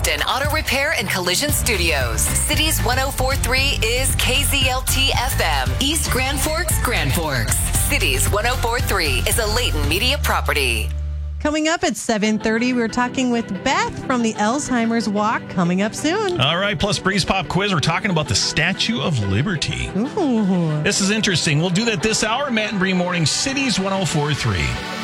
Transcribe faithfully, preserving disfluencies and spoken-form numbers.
Clifton Auto Repair and Collision Studios. Cities one oh four point three is K Z L T F M. East Grand Forks, Grand Forks. Cities one oh four point three is a Leighton Media property. Coming up at seven thirty, we're talking with Beth from the Alzheimer's Walk, coming up soon. All right, plus Breeze Pop Quiz. We're talking about the Statue of Liberty. Ooh. This is interesting. We'll do that this hour. Matt and Bree Morning, Cities one oh four point three.